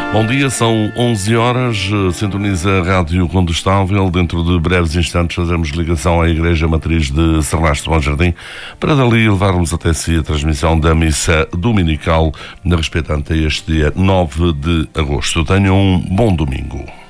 Bom dia, são 11 horas, sintoniza a Rádio Condestável. Dentro de breves instantes fazemos ligação à Igreja Matriz de Sernaste do Bom Jardim para dali levarmos até si a transmissão da missa dominical respeitante a este dia 9 de agosto. Tenham um bom domingo.